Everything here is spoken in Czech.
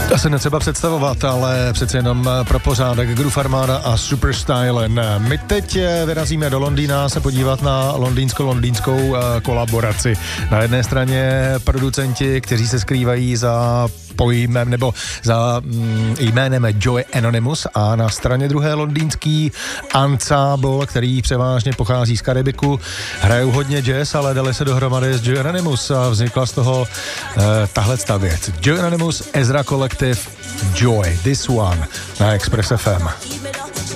Asi netřeba představovat, ale přece jenom pro pořádek Groove Armada a Super Stylen. My teď vyrazíme do Londýna se podívat na londýnskou kolaboraci. Na jedné straně producenti, kteří se skrývají za pojmem nebo za jménem Joy Anonymous a na straně druhé londýnský ansábl, který převážně pochází z Karibiku. Hrajou hodně jazz, ale dali se dohromady s Joy Anonymous a vznikla z toho tahle věc. Joy Anonymous, Ezra Collective, Joy, This One na Express FM.